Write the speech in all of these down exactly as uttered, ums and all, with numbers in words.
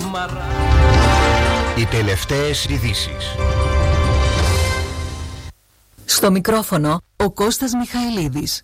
Οι τελευταίες ειδήσεις. Στο μικρόφωνο ο Κώστας Μιχαηλίδης.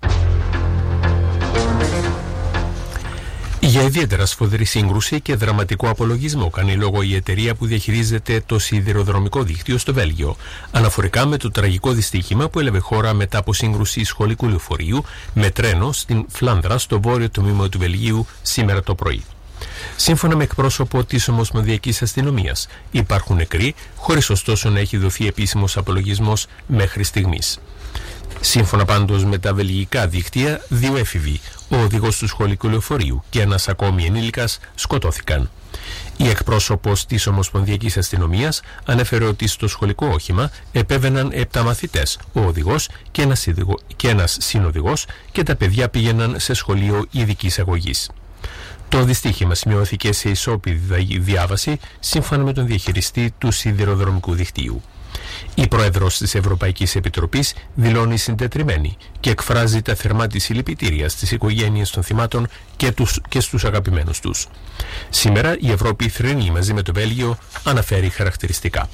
Για ιδιαίτερα σφοδρή σύγκρουση και δραματικό απολογισμό κάνει λόγο η εταιρεία που διαχειρίζεται το σιδηροδρομικό δίκτυο στο Βέλγιο, αναφορικά με το τραγικό δυστύχημα που έλαβε χώρα μετά από σύγκρουση σχολικού λεωφορείου με τρένο στην Φλάνδρα, στο βόρειο τμήμα του Βελγίου, σήμερα το πρωί. Σύμφωνα με εκπρόσωπο της Ομοσπονδιακής Αστυνομίας, υπάρχουν νεκροί, χωρίς ωστόσο να έχει δοθεί επίσημος απολογισμός μέχρι στιγμής. Σύμφωνα πάντως με τα βελγικά δίκτυα, δύο έφηβοι, ο οδηγός του σχολικού λεωφορείου και ένας ακόμη ενήλικας σκοτώθηκαν. Η εκπρόσωπος της Ομοσπονδιακής Αστυνομίας ανέφερε ότι στο σχολικό όχημα επέβαιναν επτά μαθητές, ο οδηγός και ένας, και ένας συνοδηγός, και τα παιδιά πήγαιναν σε σχολείο ειδικής αγωγής. Το δυστύχημα σημειώθηκε σε ισόπεδη διάβαση σύμφωνα με τον διαχειριστή του σιδηροδρομικού δικτύου. Η πρόεδρος της Ευρωπαϊκής Επιτροπής δηλώνει συντετριμμένη και εκφράζει τα θερμά της συλληπιτήρια στις οικογένειες των θυμάτων και, τους, και στους αγαπημένους τους. Σήμερα η Ευρώπη θρηνεί μαζί με το Βέλγιο, αναφέρει χαρακτηριστικά.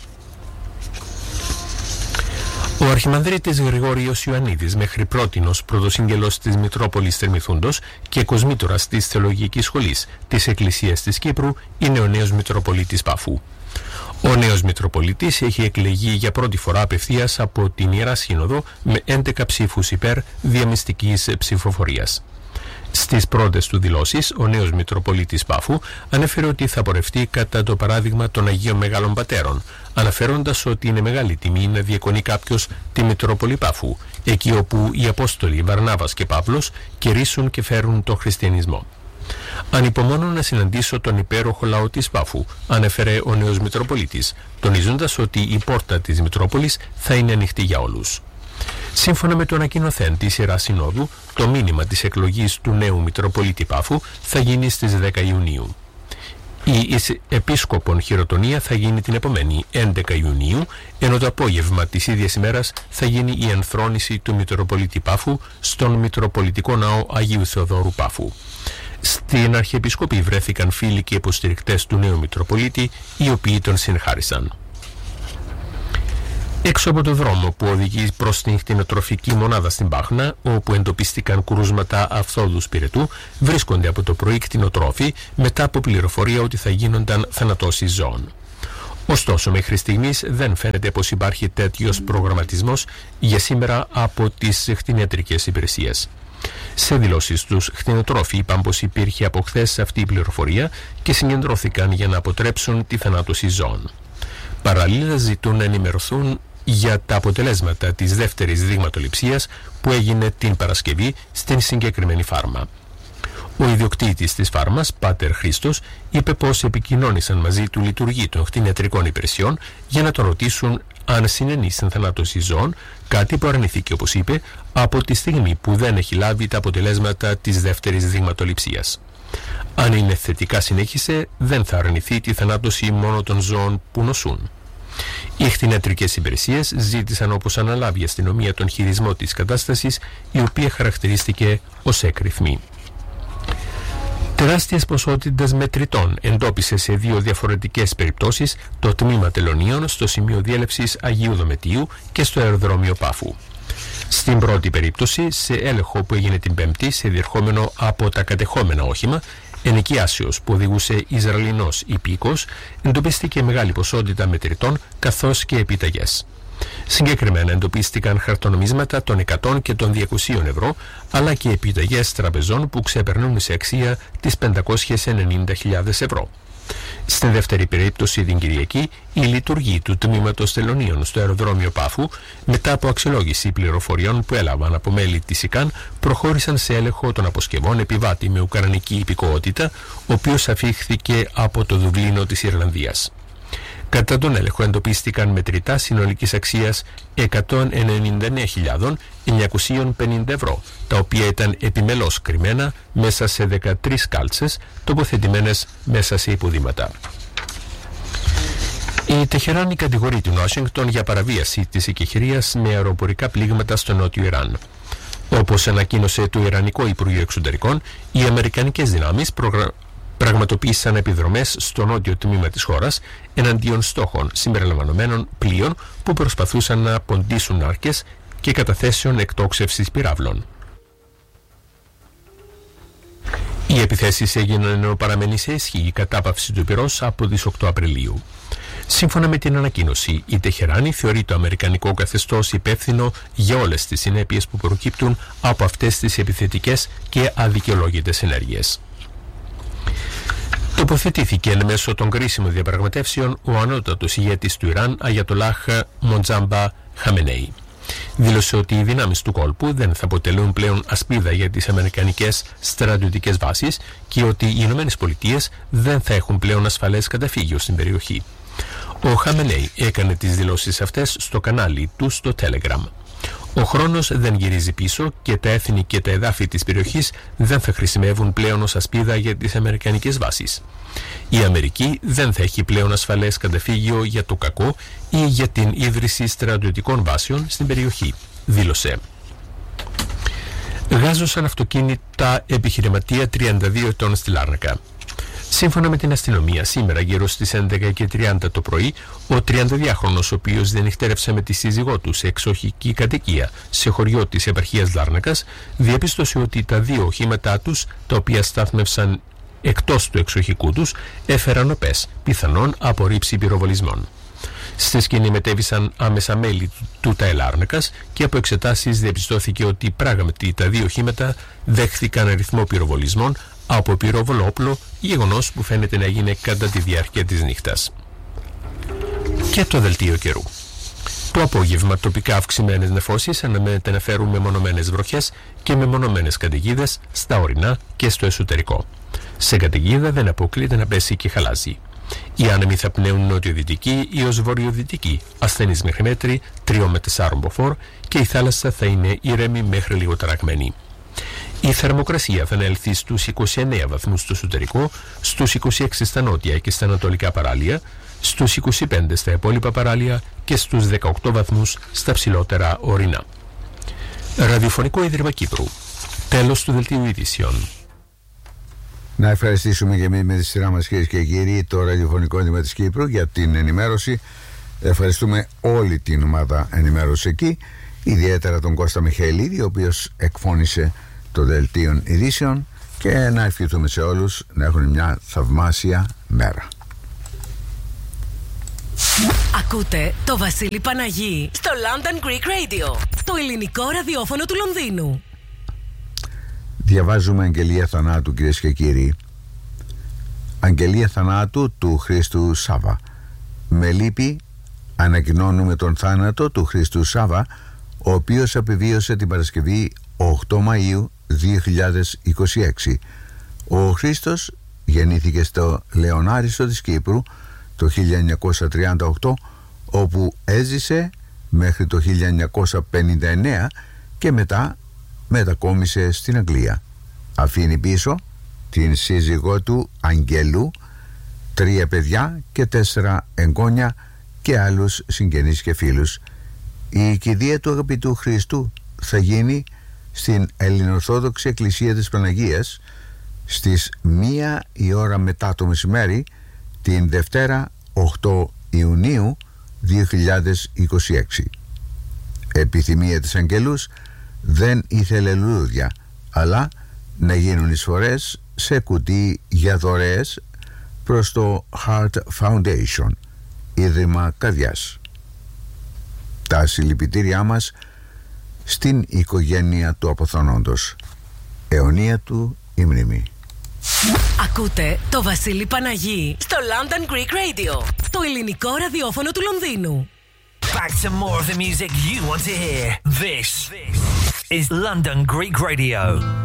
Ο Αρχιμανδρίτης Γρηγόριος Ιωαννίδης, μέχρι πρότινος πρωτοσύγγελος της Μητρόπολης Θερμηθούντος και κοσμήτορας της Θεολογικής Σχολής της Εκκλησίας της Κύπρου, είναι ο νέος Μητροπολίτης Πάφου. Ο νέος Μητροπολίτης έχει εκλεγεί για πρώτη φορά απευθείας από την Ιερά Σύνοδο με έντεκα ψήφους υπέρ διαμυστικής ψηφοφορίας. Στις πρώτες του δηλώσεις, ο νέος Μητροπολίτης Πάφου ανέφερε ότι θα πορευτεί κατά το παράδειγμα των Αγίων Μεγάλων Πατέρων, αναφέροντας ότι είναι μεγάλη τιμή να διακονεί κάποιος τη Μητρόπολη Πάφου, εκεί όπου οι Απόστολοι Βαρνάβας και Παύλος κηρύσσουν και φέρουν τον χριστιανισμό. «Ανυπομονώ να συναντήσω τον υπέροχο λαό της Πάφου», ανέφερε ο νέος Μητροπολίτης, τονίζοντας ότι η πόρτα της Μητρόπολης θα είναι ανοιχτή για όλους. Σύμφωνα με τον ανακοινωθέν της Ιεράς Συνόδου, το μήνυμα της εκλογής του νέου Μητροπολίτη Πάφου θα γίνει στις δέκα Ιουνίου. Η επίσκοπον χειροτονία θα γίνει την επομένη έντεκα Ιουνίου, ενώ το απόγευμα της ίδιας ημέρας θα γίνει η ενθρόνηση του Μητροπολίτη Πάφου στον Μητροπολιτικό Ναό Αγίου Θεοδόρου Πάφου. Στην Αρχιεπισκοπή βρέθηκαν φίλοι και υποστηρικτές του νέου Μητροπολίτη, οι οποίοι τον συγχάρησαν. Έξω από το δρόμο που οδηγεί προς την κτηνοτροφική μονάδα στην Πάχνα, όπου εντοπίστηκαν κρούσματα αφθόδου πυρετού, βρίσκονται από το πρωί κτηνοτρόφοι μετά από πληροφορία ότι θα γίνονταν θανατώσεις ζώων. Ωστόσο, μέχρι στιγμής δεν φαίνεται πως υπάρχει τέτοιος προγραμματισμός για σήμερα από τις κτηνιατρικές υπηρεσίες. Σε δηλώσεις τους, κτηνοτρόφοι είπαν πως υπήρχε από χθες αυτή η πληροφορία και συγκεντρώθηκαν για να αποτρέψουν τη θανάτωση ζώων. Παραλλήλα ζητούν να ενημερωθούν για τα αποτελέσματα της δεύτερης δειγματοληψίας που έγινε την Παρασκευή στην συγκεκριμένη φάρμα. Ο ιδιοκτήτης της φάρμας, Πάτερ Χρήστος, είπε πως επικοινώνησαν μαζί του λειτουργοί των κτηνιατρικών υπηρεσιών για να τον ρωτήσουν αν συνενεί στην θανάτωση ζώων, κάτι που αρνηθήκε, όπως είπε, από τη στιγμή που δεν έχει λάβει τα αποτελέσματα της δεύτερης δειγματοληψίας. Αν είναι θετικά, συνέχισε, δεν θα αρνηθεί τη θανάτωση μόνο των ζώων που νοσούν. Οι κτηνιατρικές υπηρεσίες ζήτησαν, όπως αναλάβει η αστυνομία, τον χειρισμό της κατάστασης, η οποία χαρακτηρίστηκε ως έκρηθμη. Τεράστιες ποσότητες μετρητών εντόπισε σε δύο διαφορετικές περιπτώσεις το τμήμα τελωνίων στο σημείο διέλευσης Αγίου Δομετίου και στο αεροδρόμιο Πάφου. Στην πρώτη περίπτωση, σε έλεγχο που έγινε την Πέμπτη σε διερχόμενο από τα κατεχόμενα όχημα ενοικιάσεως που οδηγούσε Ισραηλινός υπήκος, εντοπίστηκε μεγάλη ποσότητα μετρητών καθώς και επιταγές. Συγκεκριμένα εντοπίστηκαν χαρτονομίσματα των εκατό και των διακοσίων ευρώ, αλλά και επιταγές τραπεζών που ξεπερνούν σε αξία τις πεντακόσιες ενενήντα χιλιάδες ευρώ. Στην δεύτερη περίπτωση, την Κυριακή, οι λειτουργοί του τμήματος τελωνίων στο αεροδρόμιο Πάφου, μετά από αξιολόγηση πληροφοριών που έλαβαν από μέλη της ΙΚΑΝ, προχώρησαν σε έλεγχο των αποσκευών επιβάτη με ουκρανική υπηκοότητα, ο οποίος αφήχθηκε από το Δουβλίνο της Ιρλανδίας. Κατά τον έλεγχο εντοπίστηκαν μετρητά συνολικής αξίας εκατόν ενενήντα εννέα χιλιάδες εννιακόσια πενήντα ευρώ, τα οποία ήταν επιμελώς κρυμμένα μέσα σε δεκατρείς κάλτσες τοποθετημένες μέσα σε υποδήματα. Η Τεχεράνη κατηγορεί την Ουάσιγκτον για παραβίαση της οικεχηρίας με αεροπορικά πλήγματα στο νότιο Ιράν. Όπως ανακοίνωσε το Ιρανικό Υπουργείο Εξωτερικών, οι αμερικανικές δυνάμεις προγρα... πραγματοποίησαν επιδρομές στο νότιο τμήμα της χώρας εναντίον στόχων συμπεριλαμβανομένων πλοίων που προσπαθούσαν να ποντίσουν άρκες και καταθέσεων εκτόξευσης πυράβλων. Οι επιθέσεις έγιναν ενώ παραμένει σε ισχύ η κατάπαυση του πυρός από τις οκτώ Απριλίου. Σύμφωνα με την ανακοίνωση, η Τεχεράνη θεωρεί το αμερικανικό καθεστώς υπεύθυνο για όλες τις συνέπειες που προκύπτουν από αυτές τις επιθετικές και αδικαιολόγητες ενέργειες. Τοποθετήθηκε εν μέσω των κρίσιμων διαπραγματεύσεων ο ανώτατος ηγέτης του Ιράν, Αγιατολάχ Μοντζάμπα Χαμενέι. Δήλωσε ότι οι δυνάμεις του κόλπου δεν θα αποτελούν πλέον ασπίδα για τις αμερικανικές στρατιωτικές βάσεις και ότι οι Ηνωμένες Πολιτείες δεν θα έχουν πλέον ασφαλές καταφύγιο στην περιοχή. Ο Χαμενέι έκανε τις δηλώσεις αυτές στο κανάλι του στο Telegram. Ο χρόνος δεν γυρίζει πίσω και τα έθνη και τα εδάφη της περιοχής δεν θα χρησιμεύουν πλέον ως ασπίδα για τις αμερικανικές βάσεις. Η Αμερική δεν θα έχει πλέον ασφαλές καταφύγιο για το κακό ή για την ίδρυση στρατιωτικών βάσεων στην περιοχή, δήλωσε. Γάζωσαν αυτοκίνητα επιχειρηματία τριάντα δύο ετών στη Λάρνακα. Σύμφωνα με την αστυνομία, σήμερα γύρω στις έντεκα και τριάντα το πρωί, ο τριανταδυάχρονος, ο οποίος διανυκτέρευσε με τη σύζυγό του σε εξοχική κατοικία σε χωριό της επαρχίας Λάρνακας, διαπίστωσε ότι τα δύο οχήματά τους, τα οποία στάθμευσαν εκτός του εξοχικού τους, έφεραν οπές, πιθανόν από ρήψη πυροβολισμών. Στη σκηνή μετέβησαν άμεσα μέλη του ΤΑΕ Λάρνακας και από εξετάσεις διαπιστώθηκε ότι πράγματι τα δύο οχήματα δέχθηκαν αριθμό πυροβολισμών από πυροβολό όπλο, γεγονός που φαίνεται να γίνει κατά τη διάρκεια της νύχτας. Και το δελτίο καιρού. Το απόγευμα τοπικά αυξημένες νεφώσεις αναμένεται να φέρουν μεμονωμένες βροχές και μεμονωμένες καταιγίδες στα ορεινά και στο εσωτερικό. Σε καταιγίδα δεν αποκλείεται να πέσει και χαλάζι. Οι άνεμοι θα πνέουν νοτιοδυτική ή ως βορειοδυτική, ασθενείς μέχρι μέτρη, τρία με τέσσερα μποφόρ και η θάλασσα θα είναι ήρεμη μέχρι λίγο ταραγμένη. Η θερμοκρασία θα ανέλθει στους είκοσι εννέα βαθμούς στο εσωτερικό, στους είκοσι έξι στα νότια και στα ανατολικά παράλια, στους είκοσι πέντε στα υπόλοιπα παράλια και στους δεκαοκτώ βαθμούς στα ψηλότερα ορεινά. Ραδιοφωνικό Ίδρυμα Κύπρου. Τέλος του δελτίου ειδήσεων. Να ευχαριστήσουμε και εμείς με τη σειρά μας, κυρίες και κύριοι, το Ραδιοφωνικό Ίδρυμα της Κύπρου για την ενημέρωση. Ευχαριστούμε όλη την ομάδα ενημέρωση εκεί, ιδιαίτερα τον Κώστα Μιχαηλίδη, ο οποίος εκφώνησε το δελτίο ειδήσεων, και να ευχηθούμε σε όλους να έχουν μια θαυμάσια μέρα. Ακούτε το Βασίλη Παναγί στο London Greek Radio, το ελληνικό ραδιόφωνο του Λονδίνου. Διαβάζουμε αγγελία θανάτου, κυρίες και κύριοι. Αγγελία θανάτου του Χρήστου Σάβα. Με λύπη ανακοινώνουμε τον θάνατο του Χρήστου Σάβα, ο οποίος επιβίωσε την Παρασκευή οκτώ Μαΐου δύο χιλιάδες είκοσι έξι. Ο Χρήστος γεννήθηκε στο Λεωνάριστο της Κύπρου το χίλια εννιακόσια τριάντα οκτώ, όπου έζησε μέχρι το χίλια εννιακόσια πενήντα εννέα και μετά μετακόμισε στην Αγγλία. Αφήνει πίσω την σύζυγό του Αγγέλου, τρία παιδιά και τέσσερα εγγόνια και άλλους συγγενείς και φίλους. Η κηδεία του αγαπητού Χριστού θα γίνει στην Ελληνοορθόδοξη Εκκλησία της Παναγίας στις μία η ώρα μετά το μεσημέρι την Δευτέρα οκτώ Ιουνίου δύο χιλιάδες είκοσι έξι. Επιθυμία της Αγγέλους δεν ήθελε λουλούδια, αλλά να γίνουν εισφορές σε κουτί για δωρεές προς το Heart Foundation, Ίδρυμα Καρδιάς. Τα συλληπιτήριά μας στην οικογένεια του αποθανόντος. Αιωνία του η μνήμη. Ακούτε το Βασίλη Παναγί στο London Greek Radio, το ελληνικό ραδιόφωνο του Λονδίνου. Back to more of the music you want to hear. This is London Greek Radio.